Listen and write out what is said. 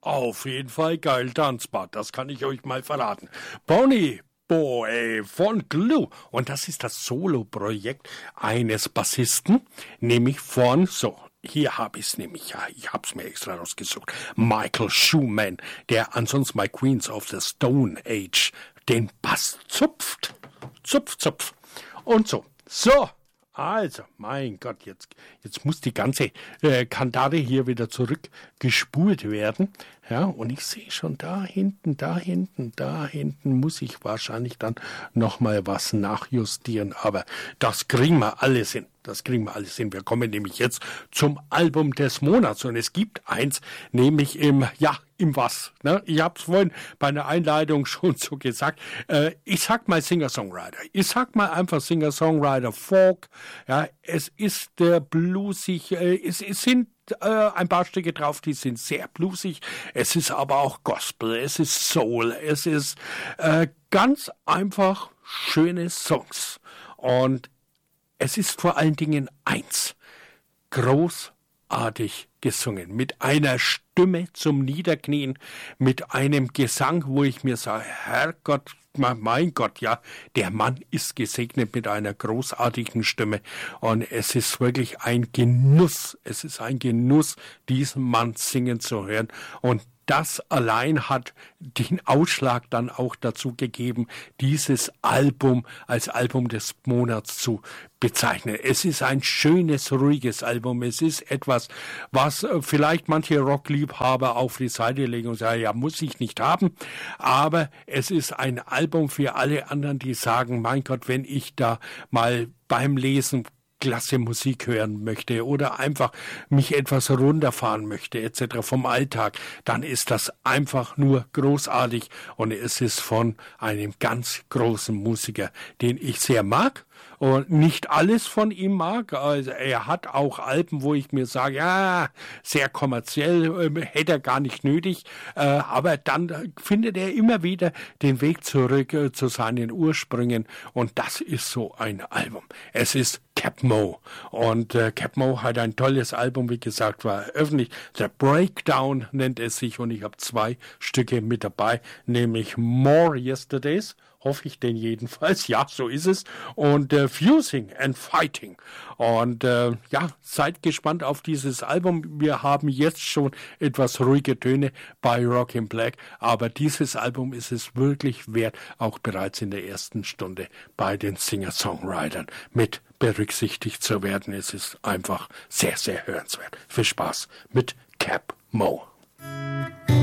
Auf jeden Fall geil tanzbar, das kann ich euch mal verraten. Pony Boy von Glue. Und das ist das Solo-Projekt eines Bassisten, nämlich von, so, hier habe ich es nämlich, ja, ich habe es mir extra rausgesucht, Michael Schumann, der ansonsten bei Queens of the Stone Age den Bass zupft. Zupf. Und so. Also, mein Gott, jetzt muss die ganze Kandare hier wieder zurückgespult werden. Ja, und ich sehe schon da hinten muss ich wahrscheinlich dann nochmal was nachjustieren. Aber das kriegen wir alles hin. Wir kommen nämlich jetzt zum Album des Monats. Und es gibt eins, nämlich im was. Ne? Ich habe es vorhin bei einer Einleitung schon so gesagt. Ich sag mal Singer-Songwriter. Ich sag mal einfach Singer-Songwriter, Folk. Ja, es ist bluesig. Es sind ein paar Stücke drauf, die sind sehr bluesig. Es ist aber auch Gospel. Es ist Soul. Es ist ganz einfach schöne Songs. Und es ist vor allen Dingen eins. Großartig gesungen, mit einer Stimme zum Niederknien, mit einem Gesang, wo ich mir sage, Herrgott, mein Gott, ja, der Mann ist gesegnet mit einer großartigen Stimme und es ist wirklich ein Genuss, diesen Mann singen zu hören und das allein hat den Ausschlag dann auch dazu gegeben, dieses Album als Album des Monats zu bezeichnen. Es ist ein schönes, ruhiges Album. Es ist etwas, was vielleicht manche Rockliebhaber auf die Seite legen und sagen, ja, muss ich nicht haben. Aber es ist ein Album für alle anderen, die sagen, mein Gott, wenn ich da mal beim Lesen klasse Musik hören möchte oder einfach mich etwas runterfahren möchte etc. vom Alltag, dann ist das einfach nur großartig und es ist von einem ganz großen Musiker, den ich sehr mag und nicht alles von ihm mag. Also er hat auch Alben, wo ich mir sage, ja, sehr kommerziell, hätte er gar nicht nötig, aber dann findet er immer wieder den Weg zurück zu seinen Ursprüngen und das ist so ein Album. Es ist Cap Mo. Und Cap Mo hat ein tolles Album, wie gesagt, war öffentlich. The Breakdown nennt es sich und ich habe 2 Stücke mit dabei, nämlich More Yesterdays, hoffe ich denn jedenfalls, ja, so ist es, und Fusing and Fighting. Und seid gespannt auf dieses Album. Wir haben jetzt schon etwas ruhige Töne bei Rock in Black, aber dieses Album ist es wirklich wert, auch bereits in der ersten Stunde bei den Singer-Songwritern mit berücksichtigt zu werden. Es ist einfach sehr, sehr hörenswert. Viel Spaß mit Cap Mo.